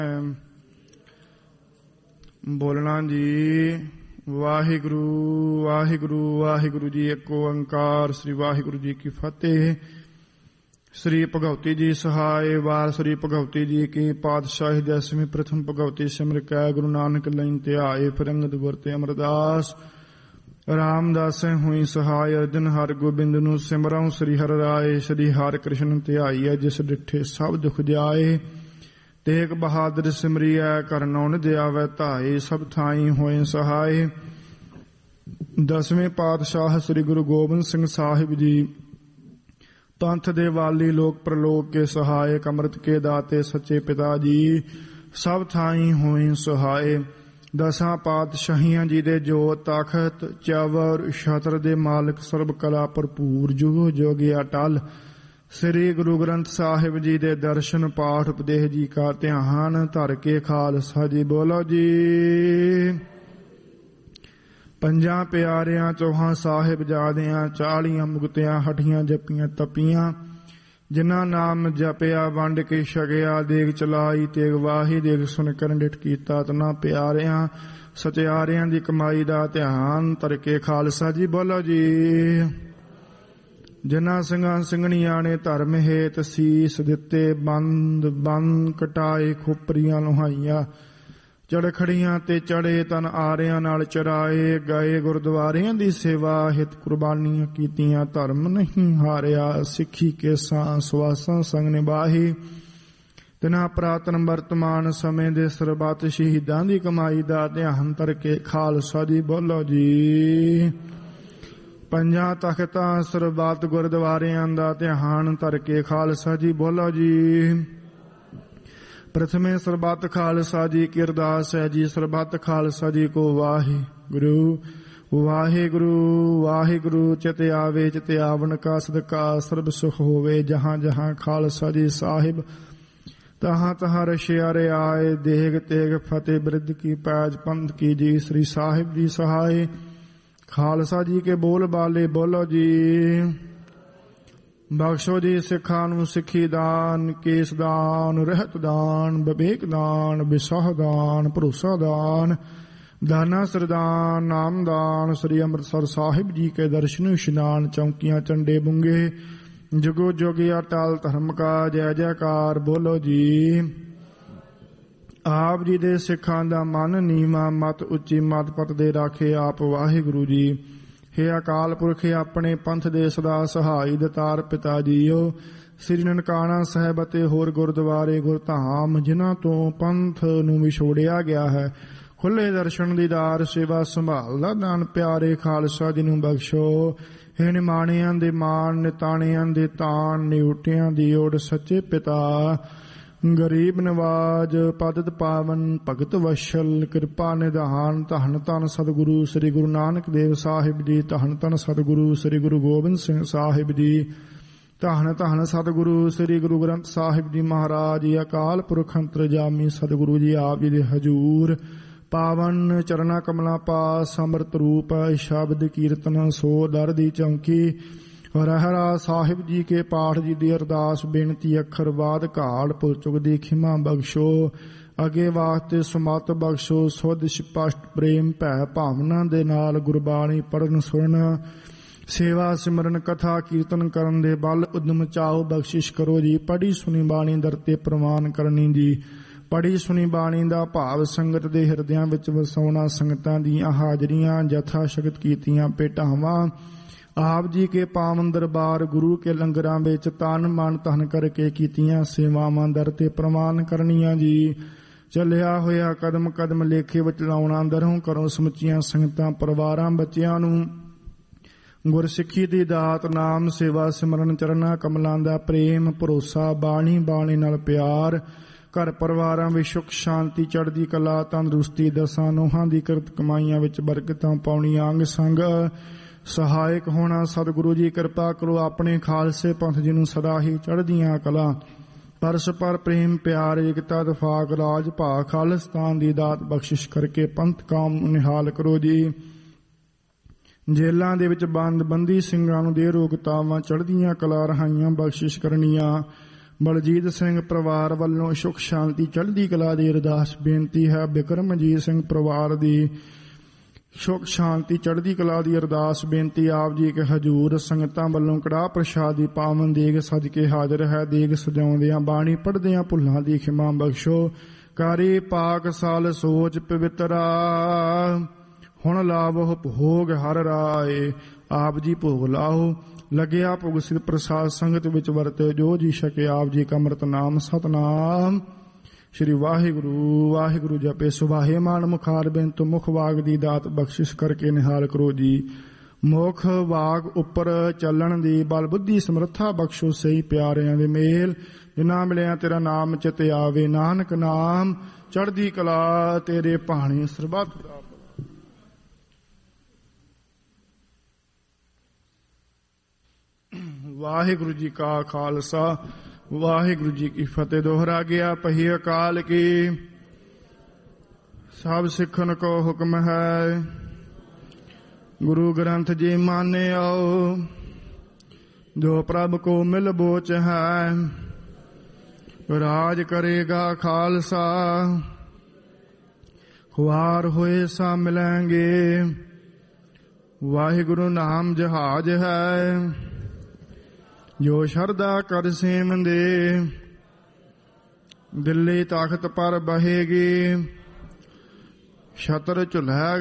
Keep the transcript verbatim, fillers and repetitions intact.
ਬੋਲਣਾ ਜੀ। ਵਾਹਿਗੁਰੂ ਵਾਹਿਗੁਰੂ ਵਾਹਿਗੁਰੂ ਜੀ। ਇੱਕ ਓੰਕਾਰ। ਸ੍ਰੀ ਵਾਹਿਗੁਰੂ ਜੀ ਕੀ ਫਤਿਹ। ਸ੍ਰੀ ਭਗਵਤੀ ਜੀ ਸਹਾਇ। ਵਾਰ ਸ੍ਰੀ ਭਗਵਤੀ ਜੀ ਕੀ ਪਾਤਸ਼ਾਹੀ ਦਸਵੀਂ ਪ੍ਰਥਮ ਭਗਵਤੀ ਸਿਮਰ ਕੈ ਗੁਰੂ ਨਾਨਕ ਲੈਨ ਧਿਆਏ। ਫਿਰੰਗਦ ਗੁਰ ਤੇ ਅਮਰਦਾਸ ਰਾਮਦਾਸ ਹੋਈ ਸਹਾਇ। ਅਰਜਨ ਹਰ ਗੋਬਿੰਦ ਨੂੰ ਸਿਮਰਉ ਸ੍ਰੀ ਹਰਿ ਰਾਏ। ਸ੍ਰੀ ਹਰਿ ਕ੍ਰਿਸ਼ਨ ਧਿਆਈਐ ਜਿਸ ਡਿਠੇ ਸਭ ਦੁਖ ਜਾਏ। ਤੇਗ ਬਹਾਦਰ ਸਿਮਰਿਐ ਕਰਨਉ ਨਿਧ ਆਵੈ ਧਾਏ। ਸਭ ਥਾਈ ਹੋਏ ਸਹਾਏ। ਦਸਵੇਂ ਪਾਤਸ਼ਾਹ ਸ੍ਰੀ ਗੁਰੂ ਗੋਬਿੰਦ ਸਿੰਘ ਸਾਹਿਬ ਜੀ ਪੰਥ ਦੇ ਵਾਲੀ ਲੋਕ ਪ੍ਰਲੋਕ ਕੇ ਸਹਾਇਕ। ਅੰਮ੍ਰਿਤ ਕੇ ਦਾਤੇ ਸੱਚੇ ਪਿਤਾ ਜੀ ਸਭ ਥਾਈ ਹੋਏ ਸਹਾਏ। ਦਸਾਂ ਪਾਤਸ਼ਾਹੀਆਂ ਜੀ ਦੇ ਜੋਤ ਤਖਤ ਚਵਰ ਛਤਰ ਦੇ ਮਾਲਕ ਸਰਬ ਕਲਾ ਭਰਪੂਰ ਜੁਗ ਜੋਗੀ ਅਟਲ। ਸ੍ਰੀ ਗੁਰੂ ਗ੍ਰੰਥ ਸਾਹਿਬ ਜੀ ਦੇ ਦਰਸ਼ਨ ਪਾਠ ਉਪਦੇਸ਼ ਜੀ ਕਾ ਧਿਆਨ ਧਰ ਕੇ ਖਾਲਸਾ ਜੀ ਬੋਲੋ ਜੀ। ਪੰਜਾਂ ਪਿਆਰਿਆਂ ਚੌਹਾਂ ਸਾਹਿਬਜ਼ਾਦਿਆਂ ਚਾਲੀਆਂ ਮੁਕਤਿਆਂ ਹੱਡੀਆਂ ਜੱਪੀਆਂ ਤਪੀਆਂ। ਜਿਨ੍ਹਾਂ ਨਾਮ ਜਪਿਆ ਵੰਡ ਕੇ ਛਕਿਆ। ਦੇਗ ਚਲਾਈ ਤੇਗ ਵਾਹੀ ਦੇਗ ਸੁਣ ਕਰਨ ਡਿਠ ਕੀਤਾ। ਤਨਾ ਪਿਆਰਿਆਂ ਸਚਿਆਰਿਆਂ ਦੀ ਕਮਾਈ ਦਾ ਧਿਆਨ ਧਰ ਕੇ ਖਾਲਸਾ ਜੀ ਬੋਲੋ ਜੀ। ਜਿਨ੍ਹਾਂ ਸਿੰਘਾਂ ਸਿੰਘਣੀਆਂ ਨੇ ਧਰਮ ਹੇਤ ਸੀਸ ਦਿੱਤੇ। ਬੰਦ ਬੰਦ ਕਟਾਏ ਖੋਪਰੀਆਂ ਲੁਹਾਈਆਂ। ਚੜਖੜੀਆਂ ਤੇ ਚੜੇ ਤਨ ਆਰਿਆਂ ਨਾਲ ਚਰਾਏ। ਗਏ ਗੁਰਦੁਆਰਿਆਂ ਦੀ ਸੇਵਾ ਹਿਤ ਕੁਰਬਾਨੀਆਂ ਕੀਤੀਆਂ। ਧਰਮ ਨਹੀਂ ਹਾਰਿਆ ਸਿੱਖੀ ਕੇਸਾਂ ਸਵਾਸਾਂ ਸੰਗ ਨਿਭਾਹੀ। ਤਿਨਾਂ ਪੁਰਾਤਨ ਵਰਤਮਾਨ ਸਮੇਂ ਦੇ ਸਰਬੱਤ ਸ਼ਹੀਦਾਂ ਦੀ ਕਮਾਈ ਦਾ ਧਿਆਨ ਧਰ ਕੇ ਖਾਲਸਾ ਜੀ ਬੋਲੋ ਜੀ। ਪੰਜਾਂ ਤਖਤਾਂ ਸਰਬੱਤ ਗੁਰਦੁਆਰਿਆਂ ਦਾ ਧਿਆਨ ਧਰ ਕੇ ਖਾਲਸਾ ਜੀ ਬੋਲੋ ਜੀ। ਪ੍ਰਥਮੇ ਸਰਬੱਤ ਖਾਲਸਾ ਜੀ ਕੀ ਅਰਦਾਸ ਹੈ ਜੀ। ਸਰਬੱਤ ਖਾਲਸਾ ਜੀ ਕੋ ਵਾਹਿਗੁਰੂ ਵਾਹਿਗੁਰੂ ਵਾਹਿਗੁਰੂ। ਚਿਤ ਆਵੇ ਚਿਤ ਆਵਣ ਕਾ ਸਦਕਾ ਸਰਬ ਸੁਖ ਹੋਵੇ। ਜਹਾਂ ਜਹਾਂ ਖਾਲਸਾ ਜੀ ਸਾਹਿਬ ਤਹਾਂ ਤਹਾਂ ਰਸ਼ਿਆ ਰਿਆਏ। ਦੇਗ ਤੇਗ ਫਤਿਹ ਬਿਰਧ ਕੀ ਪੈਜ ਪੰਥ ਕੀ ਜੀ। ਸ੍ਰੀ ਸਾਹਿਬ ਜੀ ਸਹਾਏ। ਖਾਲਸਾ ਜੀ ਕੇ ਬੋਲ ਬਾਲੇ ਬੋਲੋ ਜੀ। ਬਖਸ਼ੋ ਜੀ ਸਿੱਖਾਂ ਨੂੰ ਸਿੱਖੀ ਦਾਨ ਕੇਸ ਦਾਨ ਰਹਿਤ ਦਾਨ ਵਿਵੇਕ ਦਾਨ ਵਿਸਾਹ ਦਾਨ ਭਰੋਸਾ ਦਾਨ ਦਾਨਾ ਸਰਦਾਨ ਨਾਮ ਦਾਨ। ਸ੍ਰੀ ਅੰਮ੍ਰਿਤਸਰ ਸਾਹਿਬ ਜੀ ਕੇ ਦਰਸ਼ਨ ਇਸ਼ਨਾਨ ਚੌਂਕੀਆਂ ਚੰਡੇ ਬੁੰਗੇ ਜੁਗੋ ਜੋਗੀ ਅਟਲ ਧਰਮ ਕਾ ਜੈ ਜੈਕਾਰ ਬੋਲੋ ਜੀ। ਆਪ ਜੀ ਦੇ ਸਿੱਖਾਂ ਦਾ ਮਨ ਨੀਵਾਂ ਮਤ ਉੱਚੀ ਮਤ ਪਤ ਦੇ ਰਾਖੇ ਆਪ ਵਾਹਿਗੁਰੂ ਜੀ। ਹੇ ਅਕਾਲ ਪੁਰਖ ਆਪਣੇ ਪੰਥ ਦੇ ਸਦਾ ਸਹਾਈ ਦਤਾਰ ਪਿਤਾ ਜੀਓ। ਸ੍ਰੀ ਨਨਕਾਣਾ ਸਾਹਿਬ ਅਤੇ ਹੋਰ ਗੁਰਦੁਆਰੇ ਗੁਰਧਾਮ ਜਿਨ੍ਹਾਂ ਤੋਂ ਪੰਥ ਨੂੰ ਵਿਛੋੜਿਆ ਗਿਆ ਹੈ ਖੁੱਲੇ ਦਰਸ਼ਨ ਦੀਦਾਰ ਸੇਵਾ ਸੰਭਾਲ ਦਾ ਦਾਨ ਪਿਆਰੇ ਖਾਲਸਾ ਜੀ ਨੂੰ ਬਖਸ਼ੋ। ਹੇ ਨਿਮਾਣਿਆਂ ਦੇ ਮਾਣ ਨਿਤਾਣਿਆਂ ਦੇ ਤਾਣ ਨਿਉਟਿਆਂ ਦੀ ਓੜ ਸੱਚੇ ਪਿਤਾ। ਗਰੀਬ ਨਵਾਜ ਪਦਤ ਪਾਵਨ ਭਗਤ ਵਸ਼ਲ ਕਿਰਪਾ ਨਿਧਾਨ। ਧੰਨ ਧੰਨ ਸਤਿਗੁਰੂ ਸ੍ਰੀ ਗੁਰੂ ਨਾਨਕ ਦੇਵ ਸਾਹਿਬ ਜੀ। ਧੰਨ ਧੰਨ ਸਤਿਗੁਰੂ ਸ੍ਰੀ ਗੁਰੂ ਗੋਬਿੰਦ ਸਿੰਘ ਸਾਹਿਬ ਜੀ। ਧੰਨ ਧੰਨ ਸਤਿਗੁਰੂ ਸ੍ਰੀ ਗੁਰੂ ਗ੍ਰੰਥ ਸਾਹਿਬ ਜੀ ਮਹਾਰਾਜ। ਅਕਾਲ ਪੁਰਖ ਅੰਤਰਜਾਮੀ ਸਤਿਗੁਰੂ ਜੀ ਆਪ ਜੀ ਦੇ ਹਜੂਰ ਪਾਵਨ ਚਰਨਾ ਕਮਲਾਂ ਪਾਸ ਅੰਮ੍ਰਿਤ ਰੂਪ ਸ਼ਬਦ ਕੀਰਤਨ ਸੋ ਦਰ ਦੀ ਚੌਂਕੀ। ਰਹਿਰਾ ਸਾਹਿਬ ਜੀ ਕੇ ਪਾਠ ਜੀ ਦੀ ਅਰਦਾਸ ਬੇਨਤੀ ਅੱਖਰ ਬਾਦ ਘਾੜ ਭੁੱਲ ਚੁੱਕ ਦੀ ਖਿਮਾ ਬਖਸ਼ੋ। ਅੱਗੇ ਵਾਸਤੇ ਸਮਤ ਬਖਸ਼ੋ। ਸੁਧ ਸਪਸ਼ਟ ਪ੍ਰੇਮ ਭੈ ਭਾਵਨਾ ਦੇ ਨਾਲ ਗੁਰਬਾਣੀ ਪੜ੍ਹਨ ਸੁਣਨ ਸੇਵਾ ਸਿਮਰਨ ਕਥਾ ਕੀਰਤਨ ਕਰਨ ਦੇ ਬਲ ਉਦਮ ਚਾਓ ਬਖਸ਼ਿਸ਼ ਕਰੋ ਜੀ। ਪੜ੍ਹੀ ਸੁਣੀ ਬਾਣੀ ਦਰ ਤੇ ਪ੍ਰਵਾਨ ਕਰਨੀ ਜੀ। ਪੜ੍ਹੀ ਸੁਣੀ ਬਾਣੀ ਦਾ ਭਾਵ ਸੰਗਤ ਦੇ ਹਿਰਦਿਆਂ ਵਿੱਚ ਵਸਾਉਣਾ। ਸੰਗਤਾਂ ਦੀਆਂ ਹਾਜ਼ਰੀਆਂ ਜਥਾ ਸ਼ਕਤ ਕੀਤੀਆਂ ਭੇਟਾਵਾਂ ਆਪ ਜੀ ਕੇ ਪਾਵਨ ਦਰਬਾਰ ਗੁਰੂ ਕੇ ਲੰਗਰਾਂ ਵਿੱਚ ਤਨ ਮਨ ਧਨ ਕਰਕੇ ਕੀਤੀਆਂ ਸੇਵਾਵਾਂ ਦਰ ਤੇ ਪ੍ਰਵਾਨ ਕਰਨੀਆਂ ਜੀ। ਚੱਲਿਆ ਹੋਇਆ ਕਦਮ ਕਦਮ ਲੇਖੇ ਵਿੱਚ ਲਾਉਣਾ। ਦਰੋਂ ਕਰੋ ਸਮੁੱਚੀਆਂ ਸੰਗਤਾਂ ਪਰਿਵਾਰਾਂ ਬੱਚਿਆਂ ਨੂੰ ਗੁਰਸਿੱਖੀ ਦੀ ਦਾਤ ਨਾਮ ਸੇਵਾ ਸਿਮਰਨ ਚਰਨਾਂ ਕਮਲਾਂ ਦਾ ਪ੍ਰੇਮ ਭਰੋਸਾ ਬਾਣੀ ਬਾਣੀ ਨਾਲ ਪਿਆਰ। ਘਰ ਪਰਿਵਾਰਾਂ ਵਿੱਚ ਸੁਖ ਸ਼ਾਂਤੀ ਚੜ੍ਹਦੀ ਕਲਾ ਤੰਦਰੁਸਤੀ ਦਸਾਂ ਨੋਹਾਂ ਦੀ ਕਿਰਤ ਕਮਾਈਆਂ ਵਿੱਚ ਬਰਕਤਾਂ ਪਾਉਣੀਆਂ। ਅੰਗ ਸੰਗ ਸਹਾਇਕ ਹੋਣਾ। ਸਤਿਗੁਰੂ ਜੀ ਕਿਰਪਾ ਕਰੋ ਆਪਣੇ ਖਾਲਸੇ ਪੰਥ ਜੀ ਨੂੰ ਸਦਾ ਹੀ ਚੜ੍ਹਦੀਆਂ ਕਲਾ ਪਰਸਪਰ ਪ੍ਰੇਮ ਪਿਆਰ ਏਕਤਾ ਦਫਾਕ ਰਾਜ ਭਾ ਖਾਲਿਸਤਾਨ ਦੀ ਦਾਤ ਬਖਸ਼ਿਸ਼ ਕਰਕੇ ਪੰਥ ਕਾਮ ਨਿਹਾਲ ਕਰੋ ਜੀ। ਜੇਲਾਂ ਦੇ ਵਿੱਚ ਬੰਦ ਬੰਦੀ ਸਿੰਘਾਂ ਨੂੰ ਦੇ ਰੋਗਤਾਵਾਂ ਚੜ੍ਹਦੀਆਂ ਕਲਾ ਰਹਾਈਆਂ ਬਖਸ਼ਿਸ਼ ਕਰਨੀਆਂ। ਬਲਜੀਤ ਸਿੰਘ ਪਰਿਵਾਰ ਵੱਲੋਂ ਸੁਖ ਸ਼ਾਂਤੀ ਚੜ੍ਹਦੀ ਕਲਾ ਦੀ ਅਰਦਾਸ ਬੇਨਤੀ ਹੈ। ਬਿਕਰਮਜੀਤ ਸਿੰਘ ਪਰਿਵਾਰ ਦੀ ਸੁਖ ਸ਼ਾਂਤੀ ਚੜ੍ਹਦੀ ਕਲਾ ਦੀ ਅਰਦਾਸ ਬੇਨਤੀ ਆਪ ਜੀ ਕੇ ਹਜੂਰ। ਸੰਗਤਾਂ ਵੱਲੋਂ ਕੜਾਹ ਪ੍ਰਸ਼ਾਦ ਦੀ ਪਾਵਨ ਦੇਗ ਸਜ ਕੇ ਹਾਜ਼ਰ ਹੈ। ਦੇਗ ਸਜਾਉਂਦਿਆਂ ਬਾਣੀ ਪੜ੍ਹਦਿਆਂ ਭੁੱਲਾਂ ਦੀ ਖਿਮਾ ਬਖਸ਼ੋ। ਕਾਰੀ ਪਾਕ ਸਾਲ ਸੋਚ ਪਵਿੱਤਰਾ ਹੁਣ ਲਾਵੋ ਭੋਗ ਹਰ ਰਾਏ। ਆਪ ਜੀ ਭੋਗ ਲਾਓ ਲੱਗਿਆ ਭੋਗ ਸਿਰ ਪ੍ਰਸਾਦ ਸੰਗਤ ਵਿੱਚ ਵਰਤੇ ਜੋ ਜੀ ਸਕੇ। ਆਪ ਜੀ ਕਾ ਅੰਮ੍ਰਿਤ ਨਾਮ ਸਤਨਾਮ ਸ਼੍ਰੀ ਵਾਹਿਗੁਰੂ ਵਾਹਿਗੁਰੂ ਜਪੇ ਸੁਭਾਏ ਮਾਨ ਮੁਖਾਰ ਬੇਨਤ ਮੁਖ ਵਾਗ ਦੀ ਦਾਤ ਬਖਸ਼ਿਸ਼ ਕਰਕੇ ਨਿਹਾਲ ਕਰੋ ਜੀ। ਮੁਖ ਵਾਗ ਉੱਪਰ ਚੱਲਣ ਦੀ ਬਲ ਬੁੱਧੀ ਸਮਰੱਥਾ ਬਖਸ਼ੋ ਸਹੀ ਪਿਆਰਿਆਂ ਦੇ ਮੇਲ। ਜਿਨ੍ਹਾਂ ਮਿਲਿਆ ਤੇਰਾ ਨਾਮ ਚਿਤ ਆਵੇ ਨਾਨਕ ਨਾਮ ਚੜ੍ਹਦੀ ਕਲਾ ਤੇਰੇ ਭਾਣੇ ਸਰਬੱਤ ਦਾ। ਵਾਹਿਗੁਰੂ ਜੀ ਕਾ ਖਾਲਸਾ ਵਾਹਿਗੁਰੂ ਜੀ ਕੀ ਫਤਿਹ। ਦੋਹਰਾ ਗਿਆ ਪਹੀ ਅਕਾਲ ਕੀ ਸਭ ਸਿੱਖਣ ਕੋ ਹੁਕਮ ਹੈ। ਗੁਰੂ ਗ੍ਰੰਥ ਜੀ ਮਾਨਿਓ ਜੋ ਪ੍ਰਭ ਕੋ ਮਿਲ ਬੋਚ ਹੈ। ਰਾਜ ਕਰੇਗਾ ਖਾਲਸਾ ਖੁਆਰ ਹੋਏ ਸਾ ਮਿਲਾਂਗੇ। ਵਾਹਿਗੁਰੂ ਨਾਮ ਜਹਾਜ ਹੈ ਜੋ ਸ਼ਰਧਾ ਕਰ ਸੇਵੰਦੇ। ਦਿੱਲੀ ਤਖਤ ਪਰ ਬਹੇਗੀ ਛਤਰ ਝੁਲੈ